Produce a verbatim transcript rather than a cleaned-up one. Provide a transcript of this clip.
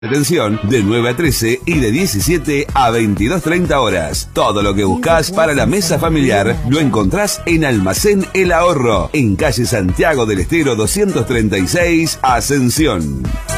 Atención, de nueve a trece y de diecisiete a veintidós treinta horas. Todo lo que buscas para la mesa familiar lo encontrás en Almacén El Ahorro, en calle Santiago del Estero doscientos treinta y seis, Ascensión.